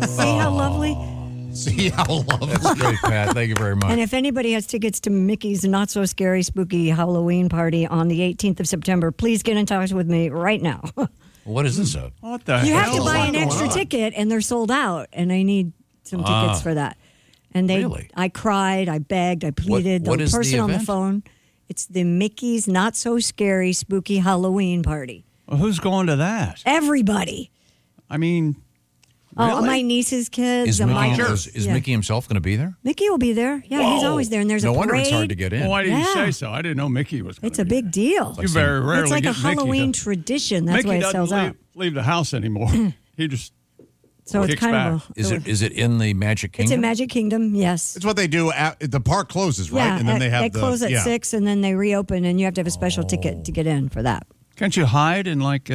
See how lovely? See how lovely. That's great, Pat. Thank you very much. And if anybody has tickets to Mickey's Not So Scary Spooky Halloween Party on the 18th of September, please get in touch with me right now. What is this? What the You hell? have to buy an extra ticket, and they're sold out, and I need some tickets for that. And Really? I cried, I begged, I pleaded. What the is the person on the event? phone, it's the Mickey's Not So Scary Spooky Halloween Party. Well, who's going to that? Everybody. I mean, Oh, really? my niece's kids. Is and Mickey, my is Mickey himself going to be there? Mickey will be there. Yeah, he's always there. And there's No a parade. wonder it's hard to get in. Well, why did you Yeah. say so? I didn't know Mickey was going It's a big deal. You very rarely It's like a get Mickey Halloween to- tradition. That's Mickey why it doesn't sells out. leave the house anymore. He just So it's kicks kind back. of a. Is it in the Magic Kingdom? It's in Magic Kingdom, yes. It's what they do. The park closes, right? Yeah, And then they have close at 6, and then they reopen, and you have to have a special ticket to get in for that. Can't you hide in like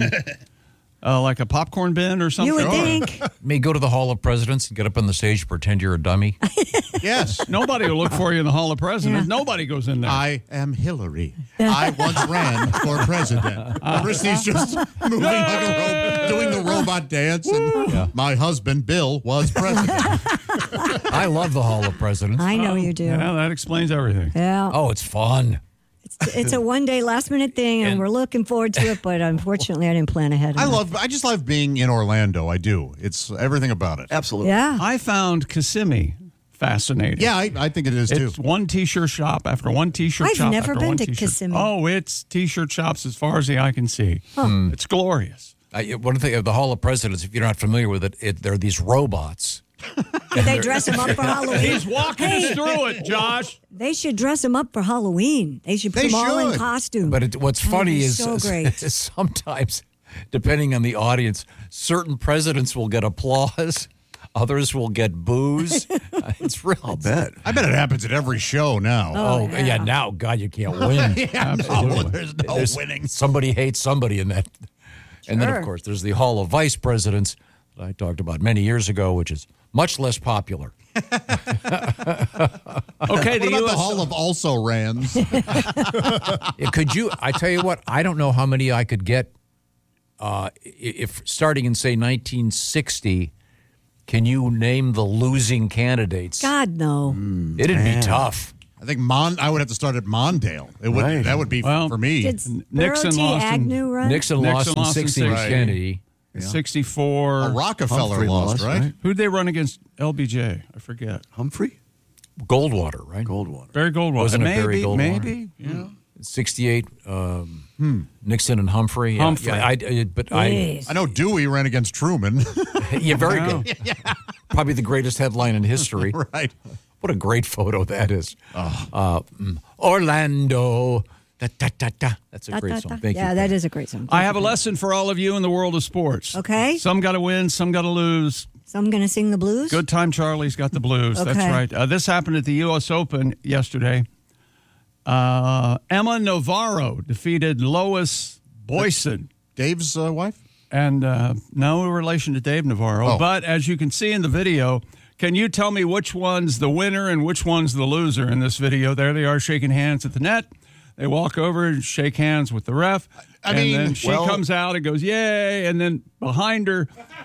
a popcorn bin or something? You would think. May go to the Hall of Presidents and get up on the stage and pretend you're a dummy. Yes. Nobody will look for you in the Hall of Presidents. Yeah. Nobody goes in there. I am Hillary. I once ran for president. Christy's just moving like a doing the robot dance, and my husband, Bill, was president. I love the Hall of Presidents. I know you do. Yeah, that explains everything. Yeah. Oh, it's fun. It's a one-day, last-minute thing, and we're looking forward to it, but unfortunately, I didn't plan ahead. I just love being in Orlando. I do. It's everything about it. Absolutely. Yeah. I found Kissimmee fascinating. Yeah, I think it is, too. It's one T-shirt shop after one T-shirt I've shop never after been one to T-shirt. Kissimmee. Oh, it's T-shirt shops as far as the eye can see. It's glorious. One thing of the Hall of Presidents, if you're not familiar with it, there are these robots. Did they dress him up for Halloween? He's walking us through it, Josh. They should dress him up for Halloween. They should put him all in costume. But what's funny be is so great. sometimes, depending on the audience, certain presidents will get applause, others will get boos. It's real. I'll bet. I bet it happens at every show now. Oh, yeah. yeah. Now, God, you can't win. Absolutely. There's no winning. Somebody hates somebody in that. And then, Sure. of course, there's the Hall of Vice Presidents that I talked about many years ago, which is much less popular. Okay, What the about U.S. the Hall of also-rans? Could you? I tell you what, I don't know how many I could get if starting in, say, 1960. Can you name the losing candidates? God, no. It'd be tough. I think I would have to start at Mondale. It would. Right. That would be for me. Did Nixon Sparrow T. lost in- Agnew run? Nixon lost in 60 to Right. Kennedy. 64. Rockefeller Humphrey lost, right? Who'd they run against? LBJ. I forget. Humphrey? Goldwater, right? Goldwater. Barry Goldwater. Wasn't it maybe, Barry Goldwater? Maybe. Yeah. 68, Nixon and Humphrey. Yeah, Humphrey. Yeah, Jeez. I know Dewey ran against Truman. yeah, very good. Probably the greatest headline in history. Right. What a great photo that is. Orlando. Da, da, da, da. That's a great song. Thank you. Yeah, that is a great song. I have a lesson for all of you in the world of sports. Okay. Some got to win, some got to lose. So I'm going to sing the blues? Good time Charlie's got the blues. That's Okay. right. This happened at the U.S. Open yesterday. Emma Navarro defeated Lois Boyson. Dave's wife? And no relation to Dave Navarro. Oh. But as you can see in the video, can you tell me which one's the winner and which one's the loser in this video? There they are shaking hands at the net. They walk over and shake hands with the ref. I mean, then she comes out and goes, yay. And then behind her,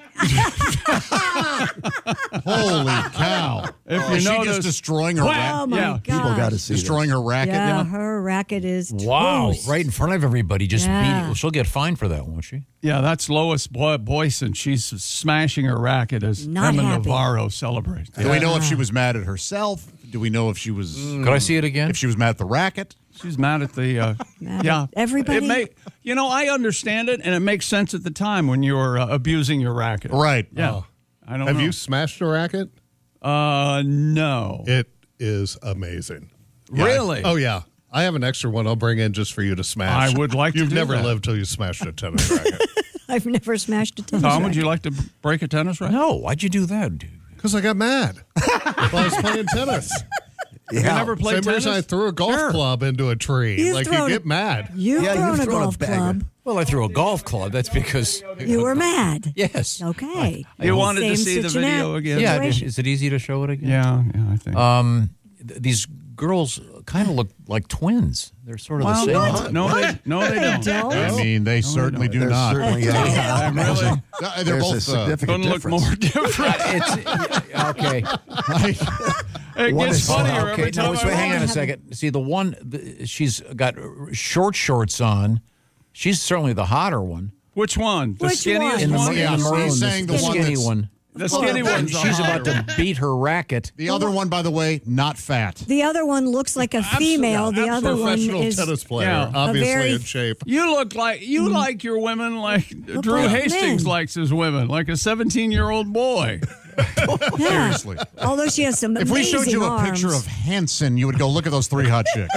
Holy cow. If you Is she notice- just destroying her Oh, racket? my Yeah, God. People got to see Destroying her racket? Yeah, her racket is Wow. toast. Right in front of everybody. Just Yeah. beating. Well, she'll get fined for that, won't she? yeah, that's Lois Boyson. She's smashing her racket as Not Emma happy. Navarro celebrates. Do we know if she was mad at herself? Do we know if she was Could I see it again? if she was mad at the racket? She's mad at the Mad yeah at everybody? I understand it, and it makes sense at the time when you're abusing your racket. Right. Yeah. I don't Have know. you smashed a racket? No. It is amazing. Really? Oh, yeah. I have an extra one I'll bring in just for you to smash. I would like to You've do never that. lived till you smashed a tennis racket. I've never smashed a tennis Tom, racket. would you like to break a tennis racket? No. Why'd you do that, dude? Because I got mad while I was playing tennis. You never played Same tennis? reason I threw a golf club into a tree. You've like, you thrown get mad. You've Yeah, thrown you've a thrown a golf bagger. club. Well, I threw a golf club. That's because You were mad. yes. Okay. You wanted to Same see the Cincinnati video again? Yeah. situation. Is it easy to show it again? Yeah, I think. These girls kind of look like twins. They're sort of Well, the same. what? No, they don't. Don't? I mean, they certainly do There's not. certainly They're there's They're a both. significant Couldn't look difference. more different. Okay. It One gets is- funnier Okay, every time. no, I so hang on a watch. second. See, she's got short shorts on. She's certainly the hotter one. Which one? The Which skinniest one? In the, one? in Yeah, the he's maroon, saying the one skinny that's- one. The skinny one's the She's about hotter to beat her racket. The other one, by the way, not fat. The other one looks like a female. The other one Professional is tennis player, Yeah. obviously very- in shape. You look like like your women like Drew like Hastings men. likes his women, like a 17-year-old boy. yeah. Seriously. Although she has some If we showed you a picture arms. of Hanson, you would go, look at those 3 hot chicks.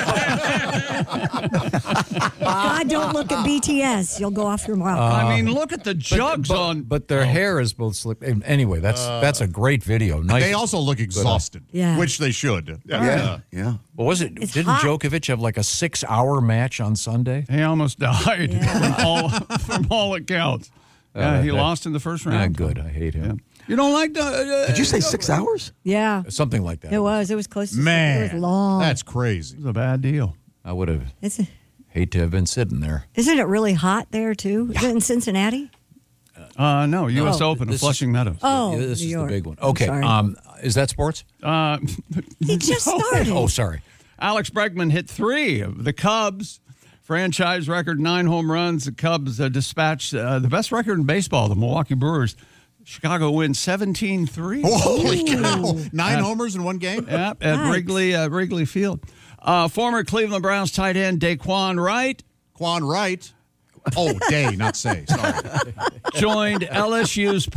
God, don't look at BTS. You'll go off your mouth. I mean, look at the jugs on. But their hair is both slick. Anyway, that's a great video. Nice. They also look exhausted, Yeah. which they should. Yeah. What was it? It's Didn't hot. Djokovic have like a 6-hour match on Sunday? He almost died from all accounts. Yeah, he lost in the first Ah, round. good. I hate him. You don't like the? Did you say 6 hours? Yeah. Something like that. It was. It was close to Man, It was long. that's crazy. It's a bad deal. I would have Isn't hate to have been sitting there. it really hot there, too? Is it in Cincinnati? No, U.S. Oh. Open, This is- Flushing Meadows. Oh, Yeah, this New is York. the big one. I'm Okay. sorry. Is that sports? He just started. Oh, sorry. Alex Bregman hit 3 of the Cubs. Franchise record 9 home runs. The Cubs dispatched the best record in baseball, the Milwaukee Brewers. Chicago wins 17-3. Holy cow. 9 homers in one game? Yep, at Nice. Wrigley Field. Former Cleveland Browns tight end Daquan Wright Quan Wright. Oh, Day, not say. Sorry. joined LSU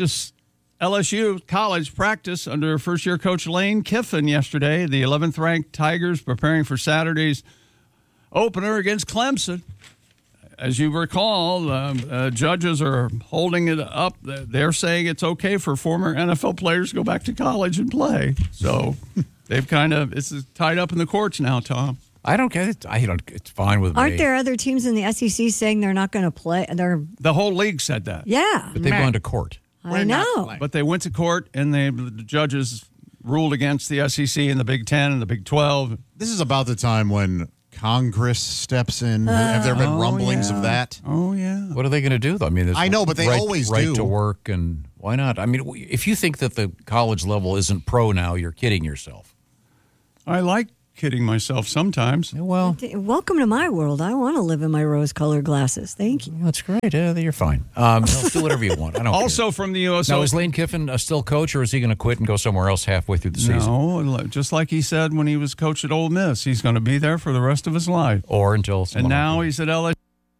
college practice under first-year coach Lane Kiffin yesterday. The 11th-ranked Tigers preparing for Saturday's opener against Clemson. As you recall, judges are holding it up. They're saying it's okay for former NFL players to go back to college and play. So they've it's tied up in the courts now, Tom. I don't get it. It's fine with me. Aren't there other teams in the SEC saying they're not going to play? The whole league said that. Yeah. But they've gone to court. I know. But they went to court, and the judges ruled against the SEC and the Big Ten and the Big 12. This is about the time when Congress steps in. Have there been rumblings of that? Oh, yeah. What are they going to do, though? I mean, there's I know, but they always right do. to work, and why not? I mean, if you think that the college level isn't pro now, you're kidding yourself. I like kidding myself sometimes. Well, Welcome to my world. I want to live in my rose-colored glasses. Thank you. that's great. Yeah, you're fine. Do whatever you want. I don't Also from the U.S. care. Now, Open. is Lane Kiffin still coach, or is he going to quit and go somewhere else halfway through the season? No, just like he said when he was coach at Ole Miss, he's going to be there for the rest of his life. Or until And someone now else- he's at LSU.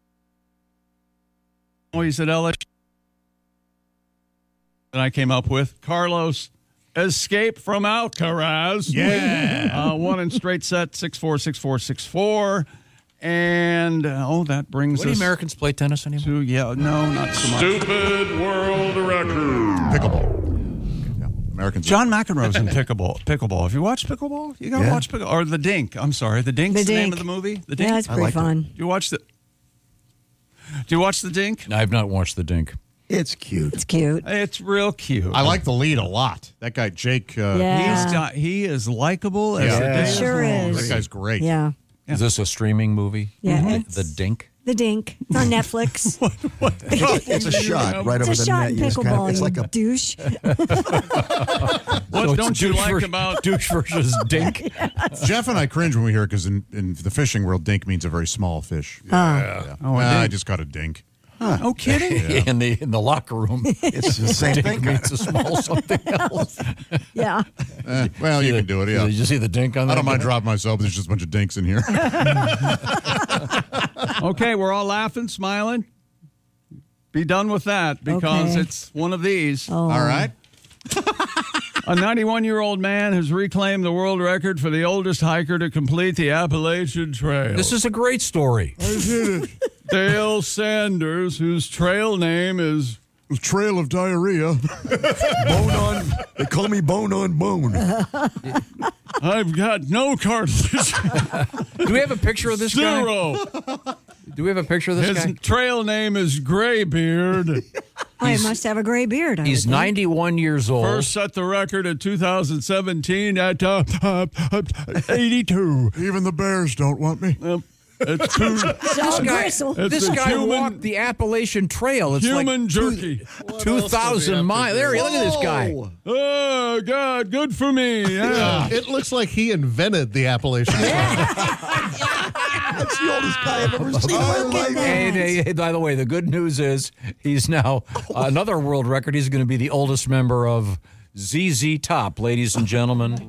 And I came up with Carlos Escape from Alcaraz. Yeah. Won in straight set, 6-4, 6-4, 6-4. And, that brings What do us Americans play tennis anymore? to, no, not so much. Stupid world record. Pickleball. Yeah. Americans. John McEnroe's in pickleball. Have you watched pickleball? You got to watch pickleball. Or The Dink. I'm sorry. The Dink's the name Dink. of the movie? The Dink? Yeah, it's pretty fun. Do you watch The Dink? I've not watched the Dink. It's cute. It's cute. It's real cute. I like the lead a lot. That guy, Jake. Yeah. He is likable as Yeah. the day He sure long. is. That guy's great. Yeah. Is this a streaming movie? Yeah, The it's- Dink? The Dink. It's on Netflix. It's a shot right over It's a the shot net. in You just kind of- pickleball, it's you like a douche. What don't you like about douche versus Dink? Jeff and I cringe when we hear it because in the fishing world, dink means a very small fish. Oh. Oh, a I dink. just got a dink. No kidding? In the locker room. It's the same Dink thing. means a small something else. Yeah. Well, you can do it, yeah. Did you see the Dink on that? I don't mind dropping myself. There's just a bunch of dinks in here. Okay, we're all laughing, smiling. Be done with that because Okay. it's one of these. Oh. All right. A 91-year-old man has reclaimed the world record for the oldest hiker to complete the Appalachian Trail. This is a great story. Dale Sanders, whose trail name is Trail of diarrhea. Bone on. They call me Bone on Bone. I've got no cartilage. Do we have a picture of this guy? Zero. Do we have a picture of this His guy? trail name is Graybeard. I must have a gray beard. He's 91 years old. First set the record in 2017 at 82. Even the Bears don't want me. It's two, This guy walked the Appalachian Trail. It's human like jerky. 2,000 miles. There, look at this guy. Oh, God, good for me. Yeah. It looks like he invented the Appalachian Trail. That's the oldest guy I've ever seen in my life. Hey, by the way, the good news is he's now another world record. He's going to be the oldest member of ZZ Top, ladies and gentlemen.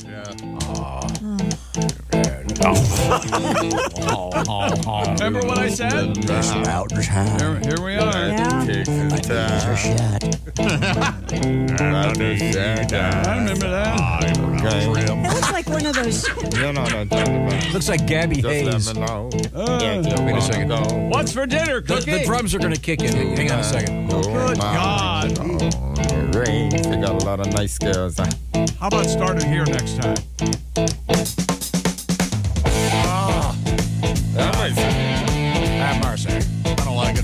Remember what I said? Here we are. Yeah. I remember that. Looks like one of those. Looks like Gabby Hayes. Wait a second. What's for dinner, Cookie? The drums are going to kick in. Hang on a second. Good God. They got a lot of nice girls. How about starting here next time? Have mercy. I don't like it.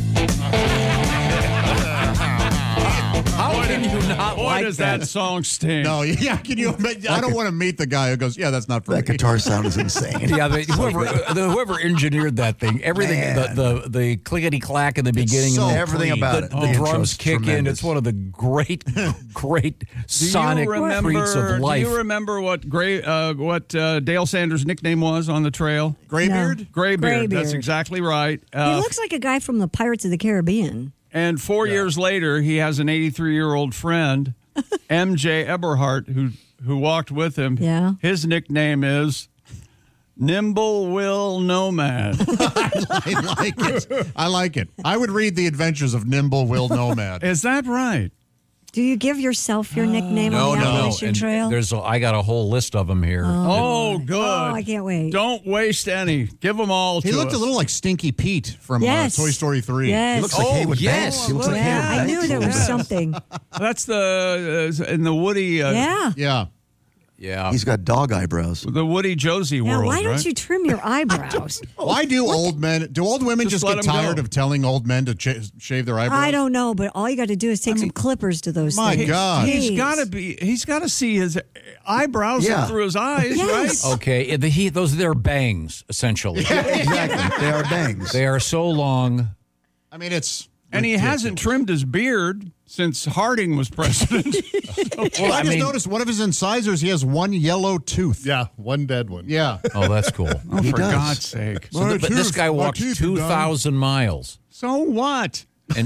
How can you not Boy, like does that song stink. No, yeah, can you imagine? I don't want to meet the guy who goes, yeah, that's not for That me. guitar sound is insane. Yeah, whoever engineered that thing, everything, Man. the clickety clack in the beginning, so and Everything clean. about it. the drums kick in. Tremendous. It's one of the great sonic treats of life. Do you remember what Dale Sanders' nickname was on the trail? Graybeard? Graybeard. That's Graybeard. exactly right. He looks like a guy from the Pirates of the Caribbean. And 4 years later, he has an 83-year-old friend, M.J. Eberhardt, who walked with him. Yeah. His nickname is Nimble Will Nomad. I like it. I like it. I would read The Adventures of Nimble Will Nomad. Is that right? Do you give yourself your nickname No, on the no. Appalachian And Trail? I got a whole list of them here. Oh, good. Oh, I can't wait. Don't waste any. Give them all to He looked us. a little like Stinky Pete from Yes. Toy Story 3. Yes. He looks like Haywood yes. Banks. He looks like yeah, Haywood I knew Banks. there was something. That's the in the Woody. Yeah. Yeah. Yeah. He's got dog eyebrows. The Woody Josie Now, world. why don't right? you trim your eyebrows? Why do old women just let get 'em tired go. of telling old men to shave their eyebrows? I don't know, but all you got to do is take some clippers to those My things. God. He's Jeez. got to see his eyebrows Yeah. through his eyes, Yes. right? Okay, those are their bangs, essentially. Exactly. They are bangs. They are so long. I mean, it's. And he hasn't trimmed his beard since Harding was president. Well, I just noticed one of his incisors, he has one yellow tooth. Yeah, one dead one. Yeah. Oh, that's cool. For does. God's sake. But this guy walked teeth are 2,000 miles. So what?